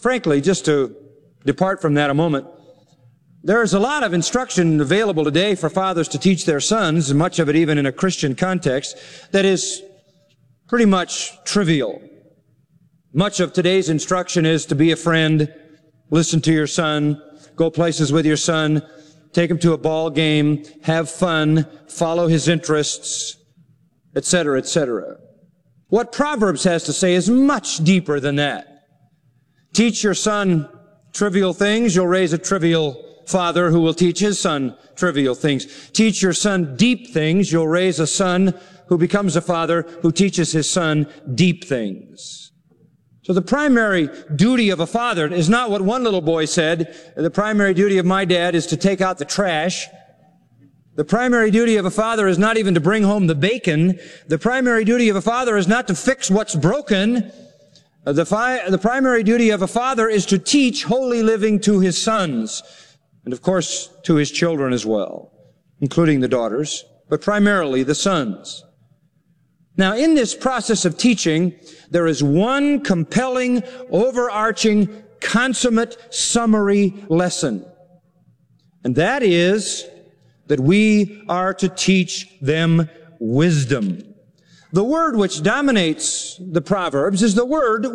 Frankly, just to depart from that a moment, there's a lot of instruction available today for fathers to teach their sons, and much of it even in a Christian context, that is pretty much trivial. Much of today's instruction is to be a friend, listen to your son, go places with your son, take him to a ball game, have fun, follow his interests, etc., etc. What Proverbs has to say is much deeper than that. Teach your son trivial things, you'll raise a trivial father who will teach his son trivial things. Teach your son deep things, you'll raise a son who becomes a father who teaches his son deep things. So the primary duty of a father is not what one little boy said. The primary duty of my dad is to take out the trash. The primary duty of a father is not even to bring home the bacon. The primary duty of a father is not to fix what's broken. The primary duty of a father is to teach holy living to his sons, and of course to his children as well, including the daughters, but primarily the sons. Now, in this process of teaching, there is one compelling, overarching, consummate summary lesson, and that is that we are to teach them wisdom. The word which dominates the Proverbs is the word